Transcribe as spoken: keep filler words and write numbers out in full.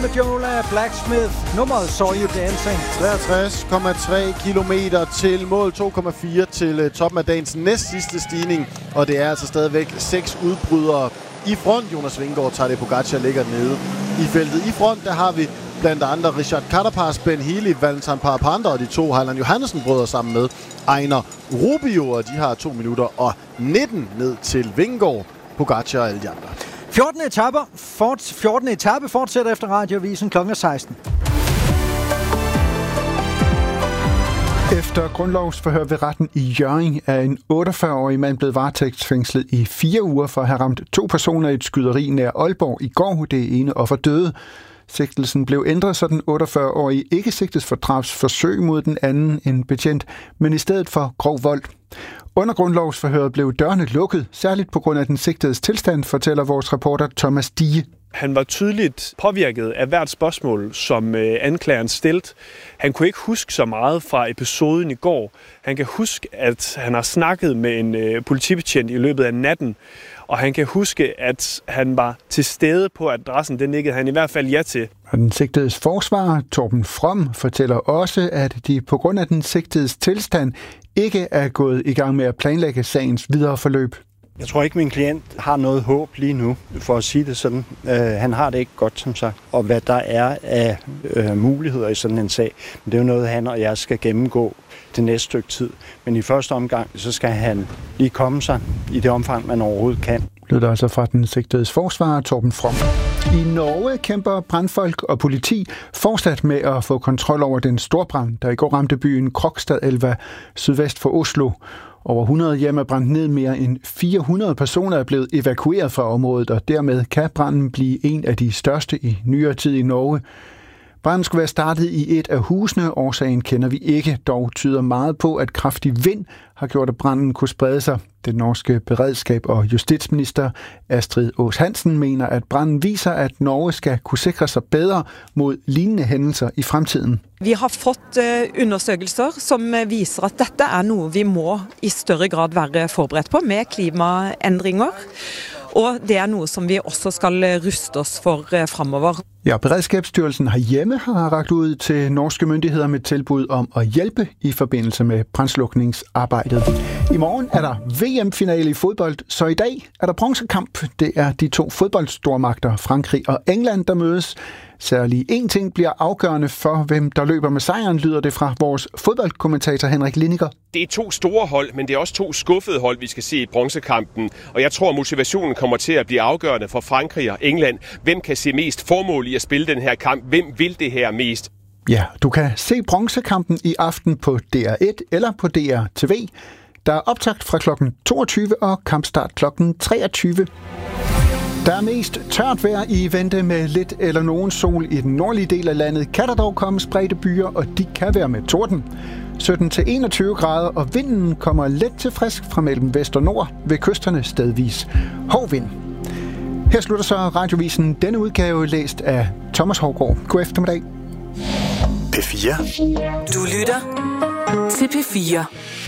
John Majola, Blacksmith, nummeret Saw You Dancing. treogtres komma tre kilometer til mål, to komma fire til toppen af dagens næst sidste stigning. Og det er altså stadigvæk seks udbrydere i front. Jonas Vingegaard, Tadej Pogačar ligger nede i feltet. I front, der har vi blandt andre Richard Carapaz, Ben Healy, Valentin Parapanda og de to Heiland Johannessen brødre sammen med Einar Rubio, og de har to minutter og nitten ned til Vingegaard, Pogačar og alle de andre. fjortende etape, fort, fjortende etape fortsætter efter Radioavisen klokken seksten. Efter grundlovsforhør ved retten i Hjørring er en otteogfyrre-årig mand blevet varetægtsfængslet i fire uger for at have ramt to personer i et skyderi nær Aalborg i går. Det ene offer døde. Sigtelsen blev ændret, så den otteogfyrre-årige ikke sigtes for drabsforsøg mod den anden en betjent, men i stedet for grov vold. Under grundlovsforhøret blev dørene lukket, særligt på grund af den sigtedes tilstand, fortæller vores reporter Thomas Dige. Han var tydeligt påvirket af hvert spørgsmål, som øh, anklageren stillede. Han kunne ikke huske så meget fra episoden i går. Han kan huske, at han har snakket med en øh, politibetjent i løbet af natten, og han kan huske, at han var til stede på adressen. Det nikkede han i hvert fald ja til. Og den sigtedes forsvarer, Torben From, fortæller også, at de på grund af den sigtedes tilstand ikke er gået i gang med at planlægge sagens videre forløb. Jeg tror ikke, min klient har noget håb lige nu, for at sige det sådan. Uh, han har det ikke godt, som sagt. Og hvad der er af uh, muligheder i sådan en sag, det er jo noget, han og jeg skal gennemgå det næste stykke tid. Men i første omgang, så skal han lige komme sig i det omfang, man overhovedet kan. Lød altså fra den sigtedes forsvarer, Torben From. I Norge kæmper brandfolk og politi fortsat med at få kontrol over den storbrand, der i går ramte byen Krokstadelva sydvest for Oslo. Over hundrede hjem er brændt ned, mere end fire hundrede personer er blevet evakueret fra området, og dermed kan branden blive en af de største i nyere tid i Norge. Branden skulle være startet i et af husene. Årsagen kender vi ikke, dog tyder meget på, at kraftig vind har gjort, at branden kunne sprede sig. Den norske beredskab og justitsminister Astrid Aas Hansen mener, at branden viser, at Norge skal kunne sikre sig bedre mod lignende hændelser i fremtiden. Vi har fått uh, undersøgelser, som viser, at dette er noget, vi må i større grad være forberedt på med klimaændringer. Og det er noget, som vi også skal ruste os for uh, fremover. Ja, Beredskabsstyrelsen herhjemme har rakt ud til norske myndigheder med tilbud om at hjælpe i forbindelse med brandslukningsarbejdet. I morgen er der V M-finale i fodbold, så i dag er der bronzekamp. Det er de to fodboldstormagter, Frankrig og England, der mødes. Særlig en ting bliver afgørende for, hvem der løber med sejren, lyder det fra vores fodboldkommentator Henrik Linniger. Det er to store hold, men det er også to skuffede hold, vi skal se i bronzekampen. Og jeg tror, at motivationen kommer til at blive afgørende for Frankrig og England. Hvem kan se mest formål i at spille den her kamp? Hvem vil det her mest? Ja, du kan se bronzekampen i aften på D R et eller på D R T V. Der er optakt fra klokken toogtyve og kampstart klokken treogtyve. Der er mest tørt vejr i vente med lidt eller nogen sol i den nordlige del af landet. Kan der dog komme spredte byer, og de kan være med torden. sytten til enogtyve grader, og vinden kommer let til frisk fra mellem vest og nord, ved kysterne stedvis hård vind. Her slutter så Radiovisen denne udgave, læst af Thomas Hougaard. God eftermiddag. P fire. Du lytter til P fire.